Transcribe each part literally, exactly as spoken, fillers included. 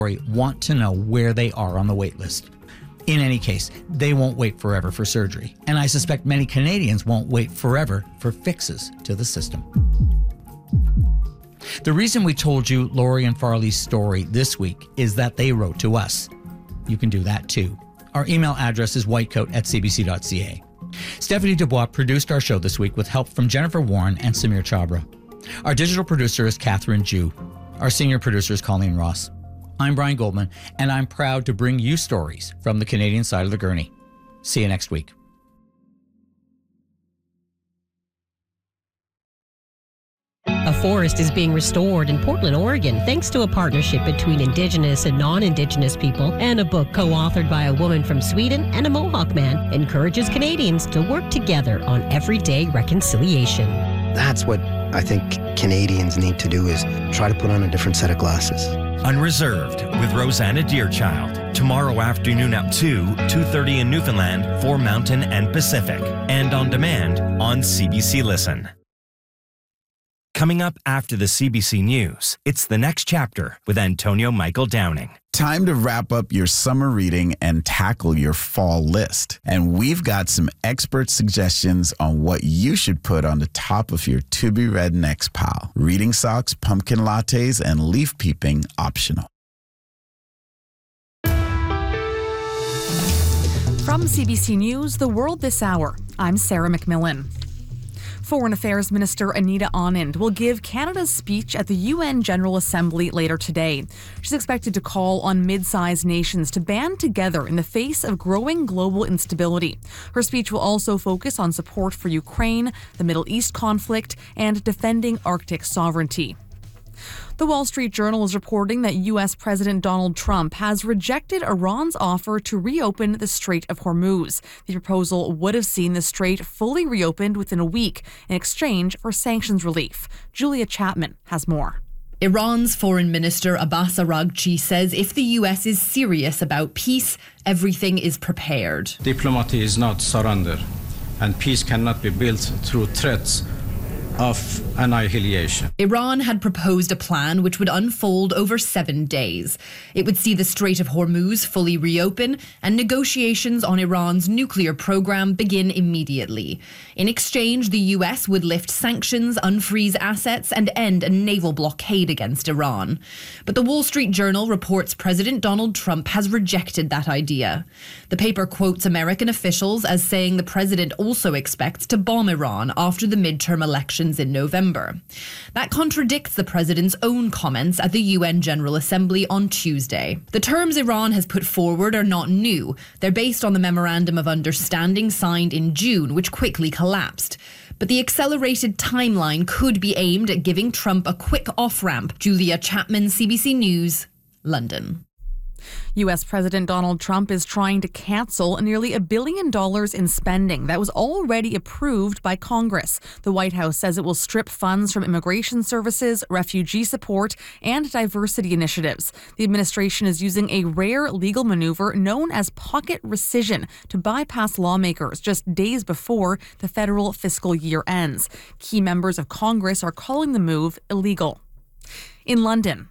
want to know where they are on the wait list. In any case, they won't wait forever for surgery, and I suspect many Canadians won't wait forever for fixes to the system. The reason we told you Lori and Farley's story this week is that they wrote to us. You can do that too. Our email address is whitecoat at c b c dot c a. Stephanie Dubois produced our show this week with help from Jennifer Warren and Samir Chabra. Our digital producer is Catherine Jew. Our senior producer is Colleen Ross. I'm Brian Goldman, and I'm proud to bring you stories from the Canadian side of the gurney. See you next week. A forest is being restored in Portland, Oregon, thanks to a partnership between Indigenous and non-Indigenous people, and a book co-authored by a woman from Sweden and a Mohawk man encourages Canadians to work together on everyday reconciliation. That's what I think Canadians need to do, is try to put on a different set of glasses. Unreserved with Rosanna Deerchild. Tomorrow afternoon at two, two thirty in Newfoundland for Mountain and Pacific. And on demand on C B C Listen. Coming up after the C B C News, it's The Next Chapter with Antonio Michael Downing. Time to wrap up your summer reading and tackle your fall list. And we've got some expert suggestions on what you should put on the top of your to-be-read next pile. Reading socks, pumpkin lattes, and leaf peeping optional. From C B C News, The World This Hour, I'm Sarah McMillan. Foreign Affairs Minister Anita Anand will give Canada's speech at the U N General Assembly later today. She's expected to call on mid-sized nations to band together in the face of growing global instability. Her speech will also focus on support for Ukraine, the Middle East conflict, and defending Arctic sovereignty. The Wall Street Journal is reporting that U S President Donald Trump has rejected Iran's offer to reopen the Strait of Hormuz. The proposal would have seen the strait fully reopened within a week in exchange for sanctions relief. Julia Chapman has more. Iran's Foreign Minister Abbas Araghchi says if the U S is serious about peace, everything is prepared. Diplomacy is not surrender, and peace cannot be built through threats of annihilation. Iran had proposed a plan which would unfold over seven days. It would see the Strait of Hormuz fully reopen and negotiations on Iran's nuclear program begin immediately. In exchange, the U S would lift sanctions, unfreeze assets, and end a naval blockade against Iran. But the Wall Street Journal reports President Donald Trump has rejected that idea. The paper quotes American officials as saying the president also expects to bomb Iran after the midterm elections in November. That contradicts the president's own comments at the U N General Assembly on Tuesday. The terms Iran has put forward are not new. They're based on the Memorandum of Understanding signed in June, which quickly collapsed. But the accelerated timeline could be aimed at giving Trump a quick off-ramp. Julia Chapman, C B C News, London. U S President Donald Trump is trying to cancel nearly a billion dollars in spending that was already approved by Congress. The White House says it will strip funds from immigration services, refugee support, and diversity initiatives. The administration is using a rare legal maneuver known as pocket rescission to bypass lawmakers just days before the federal fiscal year ends. Key members of Congress are calling the move illegal. In London,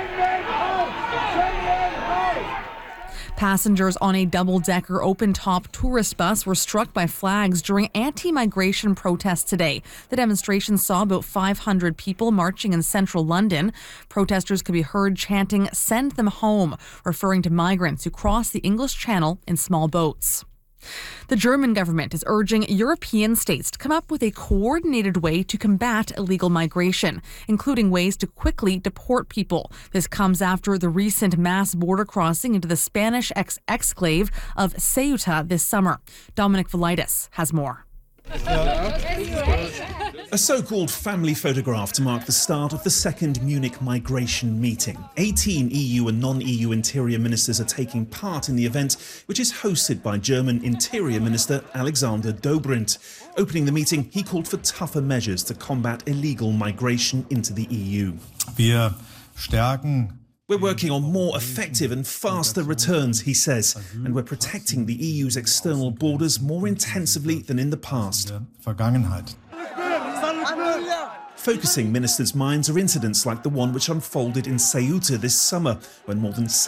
passengers on a double-decker open-top tourist bus were struck by flags during anti-migration protests today. The demonstration saw about five hundred people marching in central London. Protesters could be heard chanting, "Send them home," referring to migrants who cross the English Channel in small boats. The German government is urging European states to come up with a coordinated way to combat illegal migration, including ways to quickly deport people. This comes after the recent mass border crossing into the Spanish ex- exclave of Ceuta this summer. Dominic Velitis has more. A so-called family photograph to mark the start of the second Munich migration meeting. eighteen E U and non-E U interior ministers are taking part in the event, which is hosted by German Interior Minister Alexander Dobrindt. Opening the meeting, he called for tougher measures to combat illegal migration into the E U. Wir stärken We're working on more effective and faster returns, he says, and we're protecting the E U's external borders more intensively than in the past. Vergangenheit. Focusing ministers' minds are incidents like the one which unfolded in Ceuta this summer, when more than